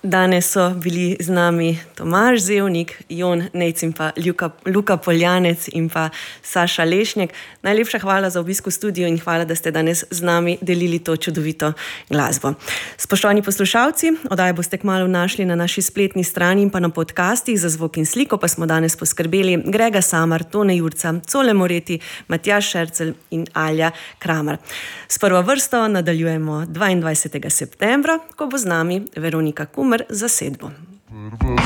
Danes so bili z nami Tomaž Zevnik, Jon Nejc in pa Luka Poljanec in pa Saša Lešnjak. Najlepša hvala za obisk v studiu in hvala, da ste danes z nami delili to čudovito glasbo. Spoštovani poslušalci, oddajo boste kmalu našli na naši spletni strani in pa na podcastih. Za zvok in sliko pa smo danes poskrbeli Grega Samar, Tone Jurca, Cole Moreti, Matjaž Šercelj in Alja Kramer. S prvo vrsto nadaljujemo 22. septembra, ko bo z nami Veronika Kumer zasedbo.